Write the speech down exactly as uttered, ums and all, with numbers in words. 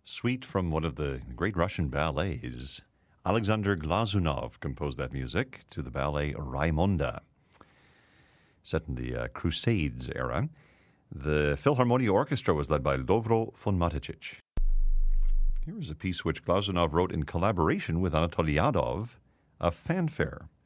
Suite from one of the great Russian ballets. Alexander Glazunov composed that music to the ballet Raimonda, set in the uh, Crusades era. The Philharmonia Orchestra was led by Lovro von Matichich. Here is a piece which Glazunov wrote in collaboration with Anatoly Yadov, a fanfare.